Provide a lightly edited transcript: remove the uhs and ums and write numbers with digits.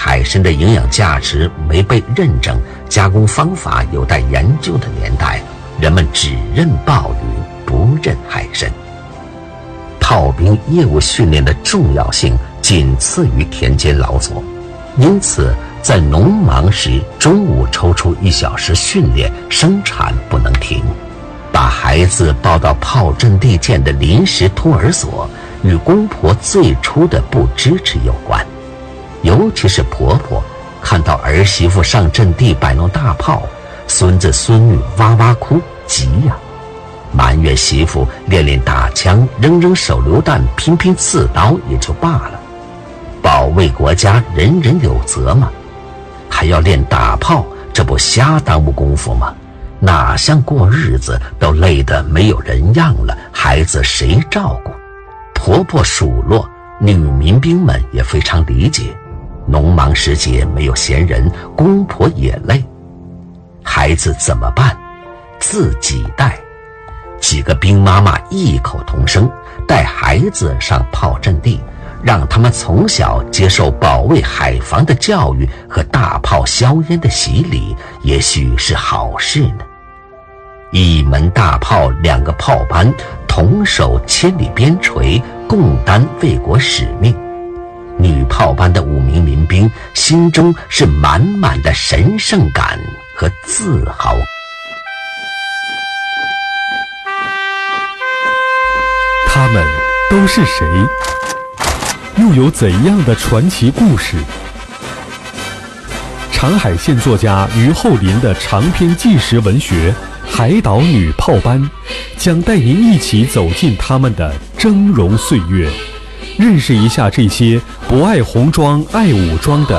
海参的营养价值没被认证，加工方法有待研究的年代，人们只认鲍鱼，不认海参。炮兵业务训练的重要性仅次于田间劳作，因此在农忙时中午抽出1小时训练，生产不能停。把孩子抱到炮阵地建的临时托儿所，与公婆最初的不支持有关。尤其是婆婆看到儿媳妇上阵地摆弄大炮，孙子孙女哇哇哭，急呀，埋怨媳妇练练打枪，扔扔手榴弹，拼拼刺刀也就罢了，保卫国家人人有责嘛，还要练打炮，这不瞎耽误功夫吗？哪像过日子，都累得没有人样了，孩子谁照顾？婆婆数落，女民兵们也非常理解，农忙时节没有闲人，公婆也累，孩子怎么办？自己带。几个兵妈妈异口同声，带孩子上炮阵地，让他们从小接受保卫海防的教育和大炮硝烟的洗礼，也许是好事呢。一门大炮，2个炮班，同守千里边陲，共担卫国使命。女炮班的5名民兵心中是满满的神圣感和自豪。 他们都是谁？又有怎样的传奇故事？长海县作家于厚林的长篇纪实文学《海岛女炮班》将带您一起走进他们的峥嵘岁月，认识一下这些不爱红装爱武装的